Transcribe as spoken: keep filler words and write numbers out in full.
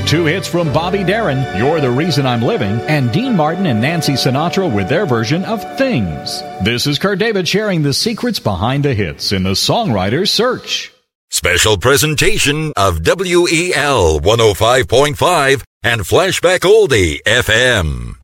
Two hits from Bobby Darin, You're the Reason I'm Living, and Dean Martin and Nancy Sinatra with their version of Things. This is Kurt David sharing the secrets behind the hits in the songwriter's search. Special presentation of W E L one oh five point five and Flashback Oldie F M.